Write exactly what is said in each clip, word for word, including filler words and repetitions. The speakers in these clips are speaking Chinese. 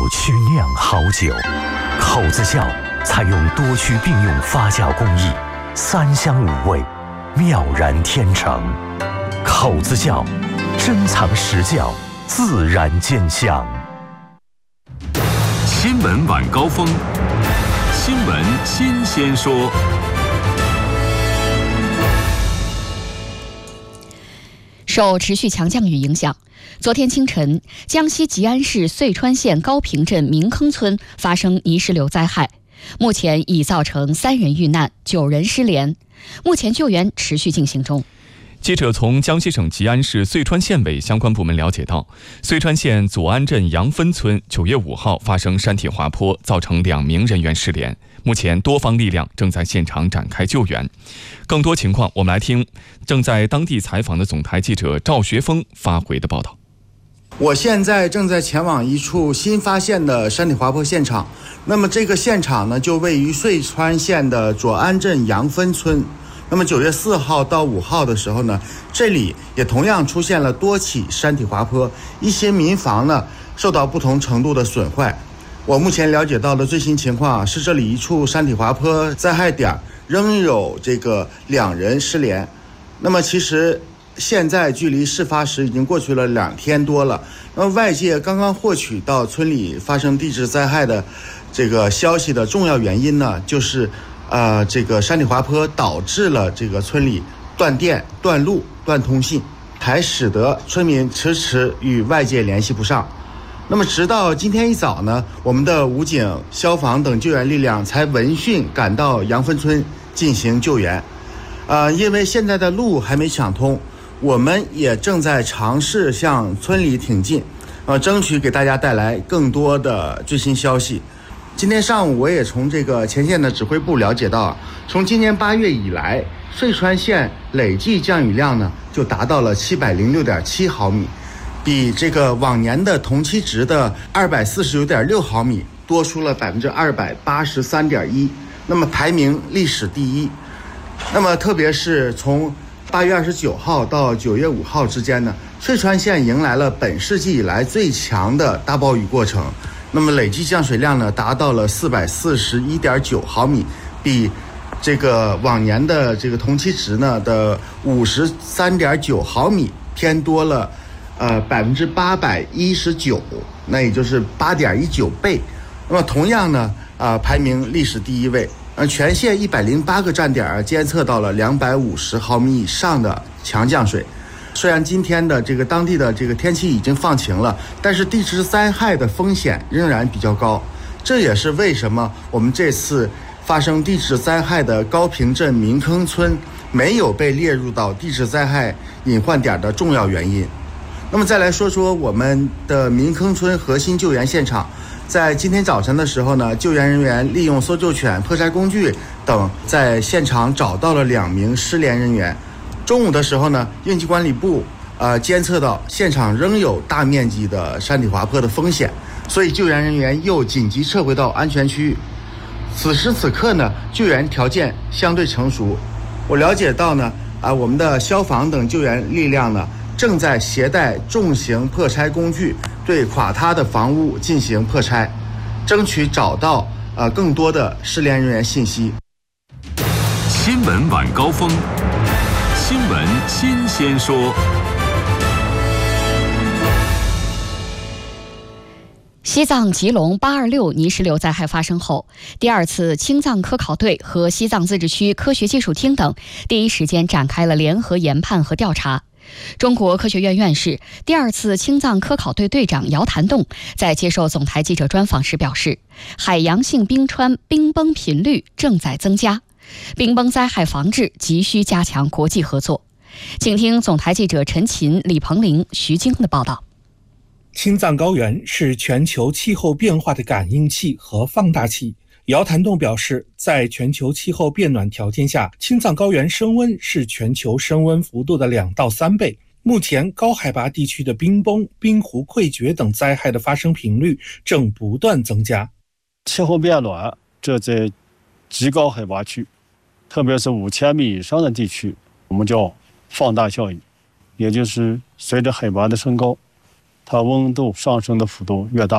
区酿好酒。口子窖采用多区并用发酵工艺，三香五味，妙然天成。口子窖，珍藏实窖，自然见香。 新闻晚高峰，新闻新鲜说。 受持续强降雨影响，昨天清晨，江西吉安市遂川县高坪镇明坑村发生泥石流灾害，目前已造成三人遇难，九人失联，目前救援持续进行中。 记者从江西省吉安市遂川县委相关部门了解到，遂川县左安镇杨分村九月五号发生山体滑坡，造成两名人员失联。目前多方力量正在现场展开救援。更多情况，我们来听正在当地采访的总台记者赵学峰发回的报道。 我现在正在前往一处新发现的山体滑坡现场。那么这个现场呢，就位于遂川县的左安镇杨分村。那么九月四号到五号的时候呢，这里也同样出现了多起山体滑坡，一些民房呢受到不同程度的损坏。我目前了解到的最新情况是，这里一处山体滑坡灾害点仍有这个两人失联。那么其实现在距离事发时已经过去了两天多了。那么外界刚刚获取到村里发生地质灾害的这个消息的重要原因呢，就是呃，这个山体滑坡导致了这个村里断电、断路、断通信，才使得村民迟迟与外界联系不上。那么直到今天一早呢，我们的武警、消防等救援力量才闻讯赶到杨分村进行救援。呃，因为现在的路还没抢通，我们也正在尝试向村里挺进，呃，争取给大家带来更多的最新消息。今天上午我也从这个前线的指挥部了解到，从今年八月以来，遂川县累计降雨量呢就达到了七百零六点七毫米，比这个往年的同期值的二百四十九点六毫米多出了百分之二百八十三点一，那么排名历史第一。那么特别是从八月二十九号到九月五号之间呢，遂川县迎来了本世纪以来最强的大暴雨过程。那么累计降水量呢达到了四百四十一点九毫米，比这个往年的这个同期值呢的五十三点九毫米偏多了呃百分之八百一十九，那也就是八点一九倍。那么同样呢啊、呃、排名历史第一位。呃全县一百零八个站点监测到了两百五十毫米以上的强降水。虽然今天的这个当地的这个天气已经放晴了，但是地质灾害的风险仍然比较高。这也是为什么我们这次发生地质灾害的高坪镇明坑村没有被列入到地质灾害隐患点的重要原因。那么再来说说我们的明坑村核心救援现场。在今天早晨的时候呢，救援人员利用搜救犬、破拆工具等，在现场找到了两名失联人员。中午的时候呢，应急管理部呃监测到现场仍有大面积的山体滑坡的风险，所以救援人员又紧急撤回到安全区域。此时此刻呢，救援条件相对成熟。我了解到呢，啊、呃，我们的消防等救援力量呢，正在携带重型破拆工具对垮塌的房屋进行破拆，争取找到呃更多的失联人员信息。 新闻晚高峰。新闻新鲜说。 西藏吉隆八二六泥石流灾害发生后，第二次青藏科考队和西藏自治区科学技术厅等第一时间展开了联合研判和调查。中国科学院院士、第二次青藏科考队队长姚谭栋在接受总台记者专访时表示，海洋性冰川冰崩频率正在增加，冰崩灾害防治急需加强国际合作。请听总台记者陈琴、李鹏玲、徐晶的报道。 青藏高原是全球气候变化的感应器和放大器。姚谭栋表示，在全球气候变暖条件下，青藏高原升温是全球升温幅度的两到三倍。目前高海拔地区的冰崩、冰湖溃决等灾害的发生频率正不断增加。 气候变暖，这在极高海拔区，特别是五千米以上的地区，我们叫放大效应，也就是随着海拔的升高，它温度上升的幅度越大，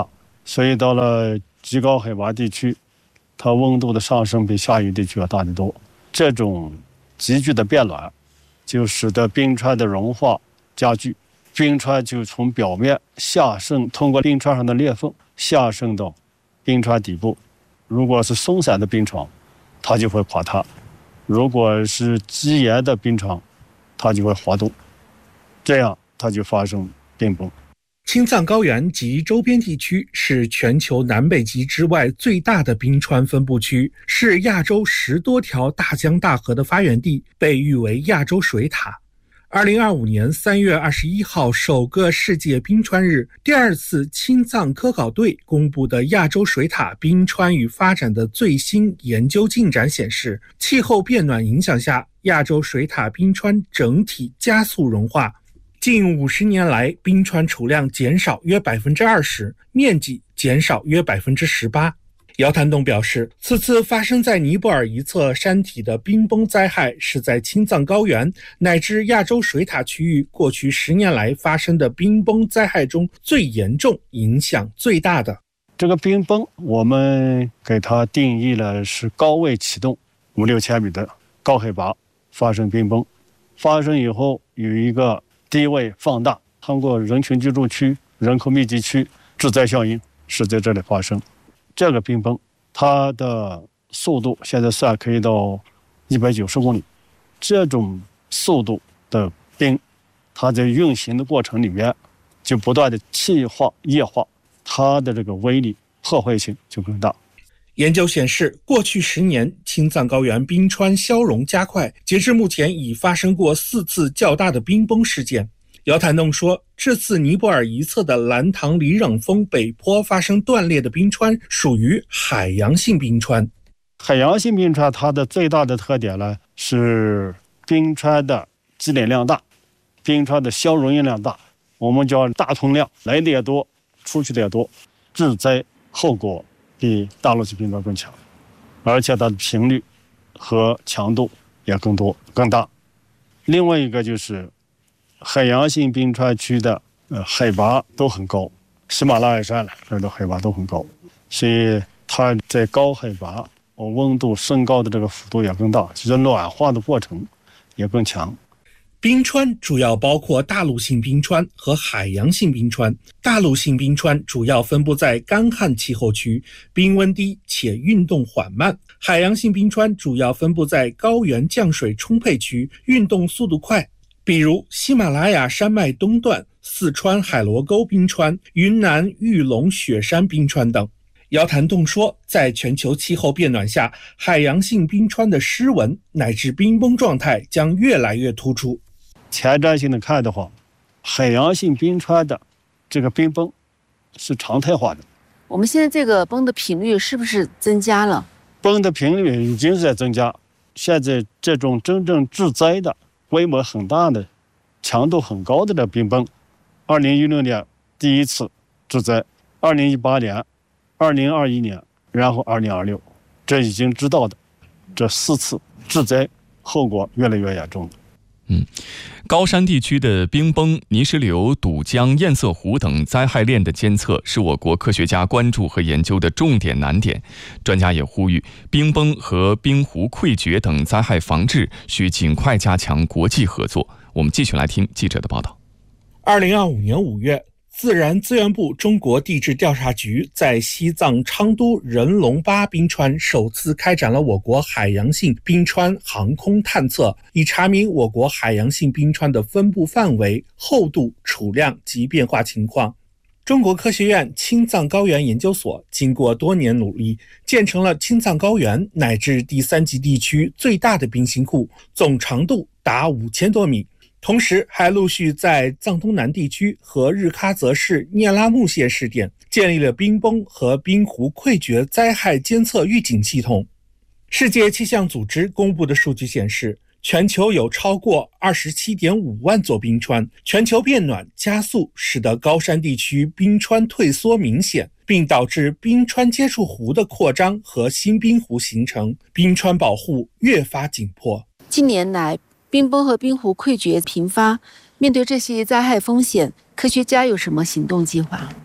所以到了极高海拔地区，它温度的上升比下游地区要大得多。这种急剧的变暖，就使得冰川的融化加剧，冰川就从表面下渗，通过冰川上的裂缝下渗到冰川底部。如果是松散的冰床，它就会垮塌；如果是积岩的冰床，它就会滑动，这样它就发生冰崩。 青藏高原及周边地区是全球南北极之外最大的冰川分布区，是亚洲十多条大江大河的发源地，被誉为亚洲水塔。二零二五年三月二十一号，首个世界冰川日，第二次青藏科考队公布的亚洲水塔冰川与发展的最新研究进展显示，气候变暖影响下，亚洲水塔冰川整体加速融化。近五十年来，冰川储量减少约百分之二十，面积减少约百分之十八。姚谭栋表示，此次发生在尼泊尔一侧山体的冰崩灾害，是在青藏高原乃至亚洲水塔区域过去十年来发生的冰崩灾害中最严重、影响最大的。 这个冰崩，我们给它定义了是高位启动，五六千米的高海拔发生冰崩，发生以后有一个低位放大，通过人群居住区、人口密集区致灾效应是在这里发生。这个冰崩，它的速度现在算可以到一百九十公里。这种速度的冰，它在运行的过程里面就不断的气化、液化，它的这个威力、破坏性就更大。 研究显示，过去十年，青藏高原冰川消融加快，截至目前已发生过四次较大的冰崩事件。姚谭栋说，这次尼泊尔一侧的兰唐里冷峰北坡发生断裂的冰川属于海洋性冰川。 海洋性冰川它的最大的特点呢，是冰川的积累量大，冰川的消融量大，我们叫大通量，来的也多，出去的也多，致灾后果比大陆性冰川更强，而且它的频率和强度也更多更大。另外一个就是海洋性冰川区的呃海拔都很高，喜马拉雅山了，这的海拔都很高，所以它在高海拔，温度升高的这个幅度也更大，其实暖化的过程也更强。 冰川主要包括大陆性冰川和海洋性冰川。大陆性冰川主要分布在干旱气候区，冰温低且运动缓慢；海洋性冰川主要分布在高原降水充沛区，运动速度快。比如喜马拉雅山脉东段、四川海螺沟冰川、云南玉龙雪山冰川等。姚谭栋说，在全球气候变暖下，海洋性冰川的湿纹乃至冰崩状态将越来越突出。 前瞻性的看的话，海洋性冰川的这个冰崩是常态化的。 我们现在这个崩的频率是不是增加了？ 崩的频率已经是在增加，现在这种真正致灾的规模很大的、强度很高的这冰崩，二零一六年第一次致灾，二零一八年、二零二一年，然后二零二六，这已经知道的这四次致灾后果越来越严重了。 嗯，高山地区的冰崩、泥石流、堵江、堰塞湖等灾害链的监测是我国科学家关注和研究的重点难点。专家也呼吁，冰崩和冰湖溃决等灾害防治需尽快加强国际合作。我们继续来听记者的报道。 二零二五年五月，自然资源部中国地质调查局在西藏昌都人龙巴冰川首次开展了我国海洋性冰川航空探测，以查明我国海洋性冰川的分布范围、厚度、储量及变化情况。中国科学院青藏高原研究所经过多年努力，建成了青藏高原乃至第三级地区最大的冰芯库，总长度达五千多米。同时还陆续在藏东南地区和日喀则市聂拉木县试点建立了冰崩和冰湖溃决灾害监测预警系统。世界气象组织公布的数据显示，全球有超过 二十七点五万座冰川，全球变暖加速使得高山地区冰川退缩明显，并导致冰川接触湖的扩张和新冰湖形成，冰川保护越发紧迫。 近年来冰崩和冰湖溃决频发，面对这些灾害风险，科学家有什么行动计划？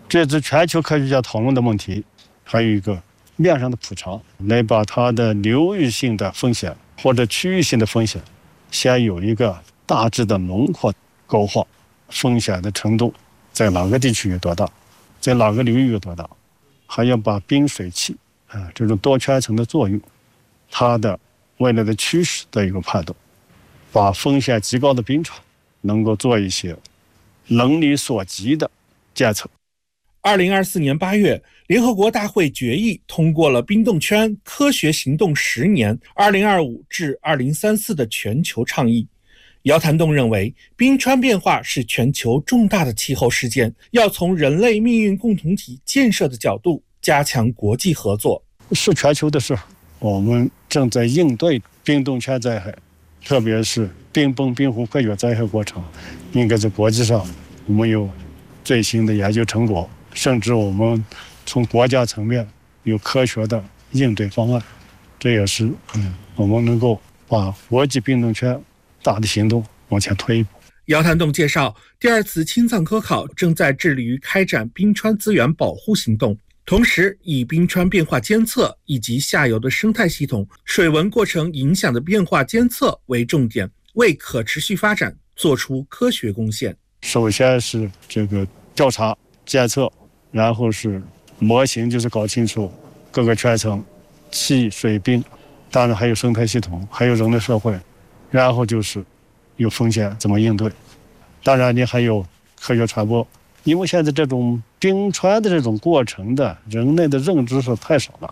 这次全球科学家讨论的问题，还有一个面上的普查，来把它的流域性的风险或者区域性的风险，先有一个大致的轮廓勾画，风险的程度在哪个地区有多大，在哪个流域有多大，还要把冰水器啊这种多圈层的作用，它的未来的趋势的一个判断，把风险极高的冰川能够做一些能力所及的监测。 二零二四年八月，联合国大会决议通过了冰冻圈科学行动十年（二零二五至二零三四）的全球倡议。姚谭栋认为，冰川变化是全球重大的气候事件，要从人类命运共同体建设的角度加强国际合作。 是全球的事，我们正在应对冰冻圈灾害，特别是冰崩、冰湖快雪灾害过程，应该在国际上我们有最新的研究成果，甚至我们从国家层面有科学的应对方案，这也是嗯，我们能够把国际冰冻圈大的行动往前推一步。 姚谭栋介绍，第二次青藏科考正在致力于开展冰川资源保护行动，同时以冰川变化监测以及下游的生态系统、水文过程影响的变化监测为重点，为可持续发展做出科学贡献。 首先是这个调查监测，然后是模型，就是搞清楚各个圈层、气、水、冰，当然还有生态系统，还有人类社会，然后就是有风险怎么应对，当然你还有科学传播，因为现在这种冰川的这种过程的人类的认知是太少了。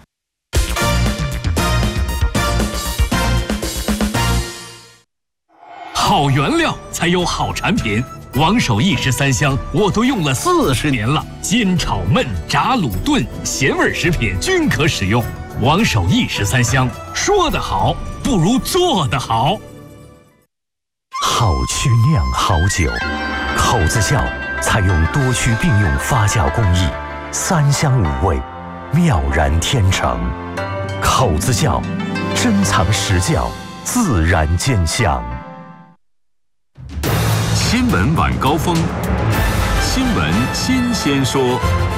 好原料才有好产品。王守义十三香我都用了四十年了，煎炒焖炸卤炖咸味食品均可使用。王守义十三香，说得好不如做得好。 好曲酿好酒，口子窖采用多区并用发酵工艺，三香五味，妙然天成。口子窖珍藏实窖，自然见香。 新闻晚高峰，新闻新鲜说。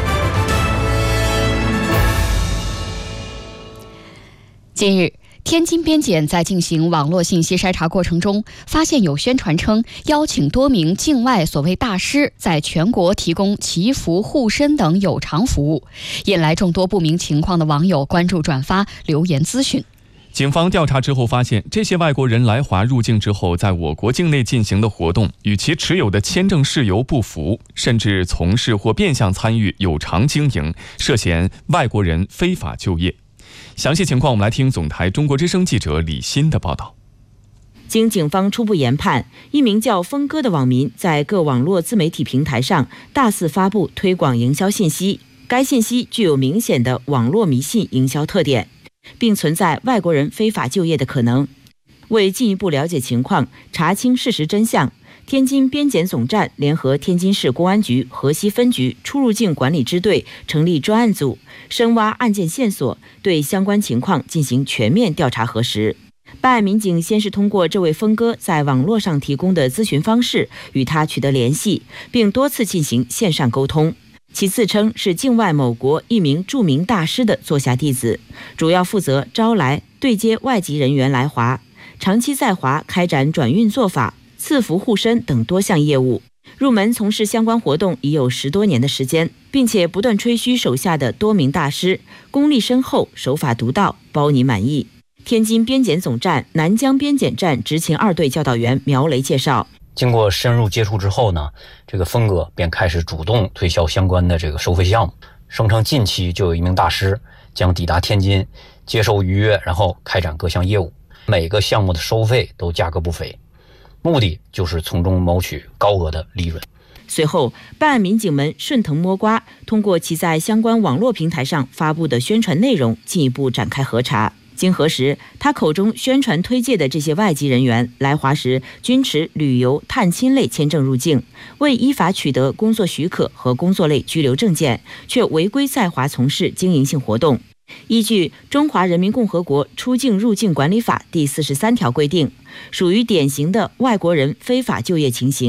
近日，天津边检在进行网络信息筛查过程中，发现有宣传称邀请多名境外所谓大师在全国提供祈福、护身等有偿服务，引来众多不明情况的网友关注、转发、留言咨询。 警方调查之后发现，这些外国人来华入境之后，在我国境内进行的活动与其持有的签证事由不符，甚至从事或变相参与有偿经营，涉嫌外国人非法就业。详细情况，我们来听总台中国之声记者李欣的报道。 经警方初步研判，一名叫峰哥的网民在各网络自媒体平台上大肆发布推广营销信息，该信息具有明显的网络迷信营销特点，并存在外国人非法就业的可能。为进一步了解情况，查清事实真相，天津边检总站联合天津市公安局河西分局出入境管理支队成立专案组，深挖案件线索，对相关情况进行全面调查核实。办案民警先是通过这位峰哥在网络上提供的咨询方式与他取得联系，并多次进行线上沟通。其自称是境外某国一名著名大师的座下弟子，主要负责招来、对接外籍人员来华，长期在华开展转运做法、赐福护身等多项业务。入门从事相关活动已有十多年的时间，并且不断吹嘘手下的多名大师功力深厚、手法独到，包你满意。天津边检总站南江边检站执勤二队教导员苗雷介绍， 经过深入接触之后呢，这个峰哥便开始主动推销相关的这个收费项目，声称近期就有一名大师将抵达天津接受预约，然后开展各项业务，每个项目的收费都价格不菲，目的就是从中谋取高额的利润。 随后，办案民警们顺藤摸瓜，通过其在相关网络平台上发布的宣传内容，进一步展开核查。经核实，他口中宣传推介的这些外籍人员来华时均持旅游、探亲类签证入境，未依法取得工作许可和工作类居留证件，却违规在华从事经营性活动。依据《中华人民共和国出境入境管理法》第四十三条规定，属于典型的外国人非法就业情形。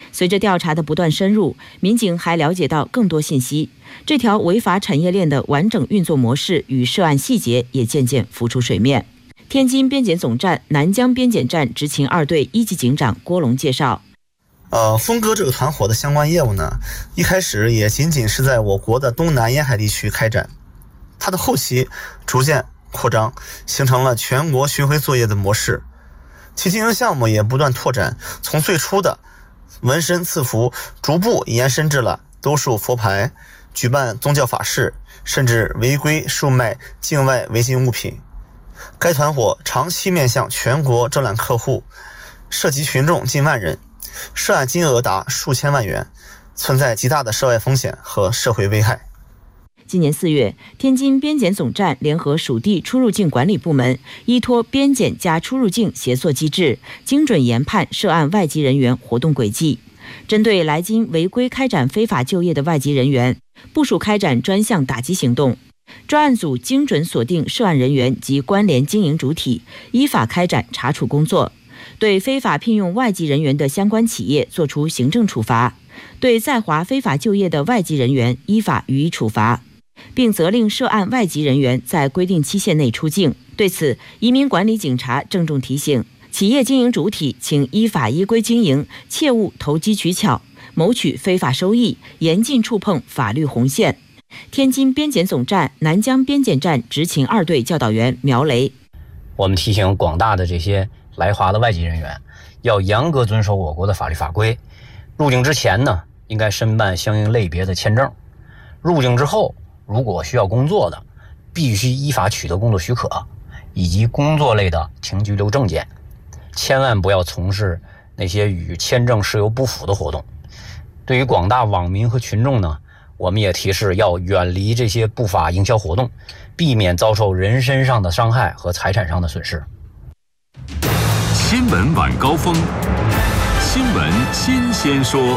随着调查的不断深入，民警还了解到更多信息，这条违法产业链的完整运作模式与涉案细节也渐渐浮出水面。天津边检总站南江边检站执勤二队一级警长郭龙介绍， 呃，峰哥这个团伙的相关业务呢，一开始也仅仅是在我国的东南沿海地区开展，它的后期逐渐扩张，形成了全国巡回作业的模式，其经营项目也不断拓展，从最初的纹身赐福，逐步延伸至了兜售佛牌、举办宗教法事，甚至违规售卖境外违禁物品。该团伙长期面向全国招揽客户，涉及群众近万人，涉案金额达数千万元，存在极大的涉外风险和社会危害。 今年四月，天津边检总站联合属地出入境管理部门，依托边检加出入境协作机制，精准研判涉案外籍人员活动轨迹，针对来京违规开展非法就业的外籍人员，部署开展专项打击行动。专案组精准锁定涉案人员及关联经营主体，依法开展查处工作，对非法聘用外籍人员的相关企业作出行政处罚，对在华非法就业的外籍人员依法予以处罚，并责令涉案外籍人员在规定期限内出境。对此，移民管理警察郑重提醒企业经营主体，请依法依规经营，切勿投机取巧，谋取非法收益，严禁触碰法律红线。天津边检总站南江边检站执勤二队教导员苗雷， 我们提醒广大的这些来华的外籍人员，要严格遵守我国的法律法规。入境之前呢，应该申办相应类别的签证；入境之后，如果需要工作的，必须依法取得工作许可以及工作类的停居留证件，千万不要从事那些与签证事由不符的活动。对于广大网民和群众呢，我们也提示要远离这些不法营销活动，避免遭受人身上的伤害和财产上的损失。 新闻晚高峰，新闻新鲜说。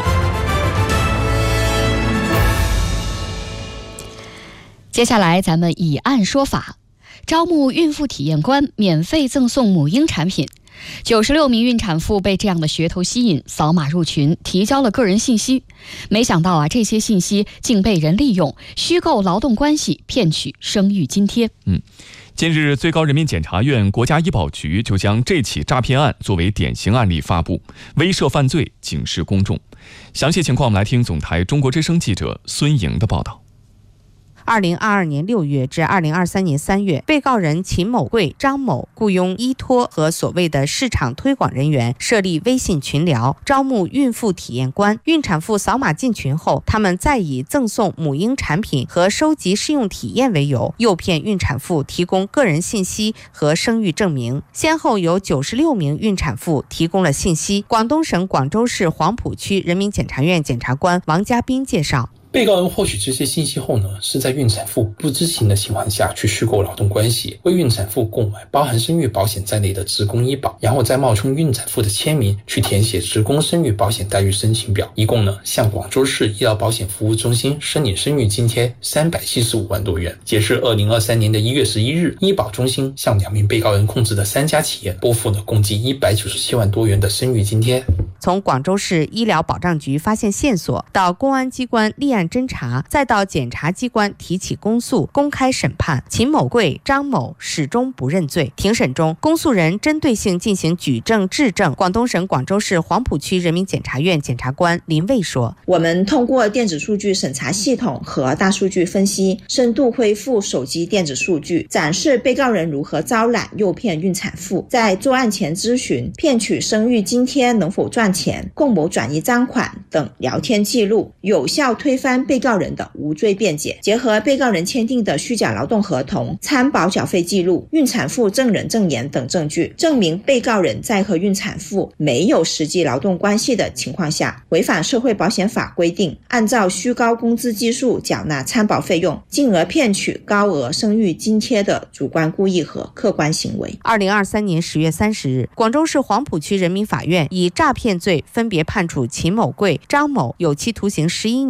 接下来咱们以案说法，招募孕妇体验官，免费赠送母婴产品。九十六名孕产妇被这样的噱头吸引，扫码入群，提交了个人信息。没想到啊，这些信息竟被人利用，虚构劳动关系，骗取生育津贴。 嗯，近日，最高人民检察院、国家医保局就将这起诈骗案作为典型案例发布，威慑犯罪，警示公众。详细情况，我们来听总台中国之声记者孙莹的报道。 二零二二年六月至二零二三年三月，被告人秦某贵、张某雇佣依托和所谓的市场推广人员设立微信群聊，招募孕妇体验官。孕产妇扫码进群后，他们再以赠送母婴产品和收集试用体验为由，诱骗孕产妇提供个人信息和生育证明。先后有九十六名孕产妇提供了信息。广东省广州市黄埔区人民检察院检察官王家斌介绍， 被告人获取这些信息后呢，是在孕产妇不知情的情况下去虚构劳动关系，为孕产妇购买包含生育保险在内的职工医保，然后再冒充孕产妇的签名去填写职工生育保险待遇申请表，一共呢向广州市医疗保险服务中心申领生育津贴三百七十五万多元。截至二零二三年的一月十一日，医保中心向两名被告人控制的三家企业拨付了共计一百九十七万多元的生育津贴。 从广州市医疗保障局发现线索，到公安机关立案侦查，再到检察机关提起公诉、公开审判，秦某贵、张某始终不认罪。庭审中，公诉人针对性进行举证质证。广东省广州市黄埔区人民检察院检察官林卫说：“ 我们通过电子数据审查系统和大数据分析，深度恢复手机电子数据，展示被告人如何招揽、诱骗孕产妇，在作案前咨询、骗取生育津贴能否赚钱、共谋转移赃款等聊天记录，有效推翻被告人的无罪辩解。结合被告人签订的虚假劳动合同、参保缴费记录、孕产妇证人证言等证据，证明被告人在和孕产妇没有实际劳动关系的情况下，违反社会保险法规定，按照虚高工资基数缴纳参保费用，进而骗取高额生育津贴的主观故意和客观行为。” 二零二三年十月三十日，广州市黄埔区人民法院以诈骗罪分别判处秦某贵、张某有期徒刑十一年和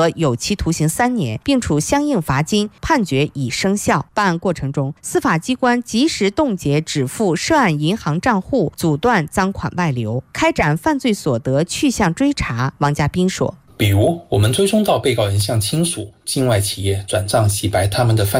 和有期徒刑三年，并处相应罚金，判决已生效。办案过程中，司法机关及时冻结止付涉案银行账户，阻断赃款外流，开展犯罪所得去向追查。王家斌说， 比如我们追踪到被告人向亲属、境外企业转账洗白他们的犯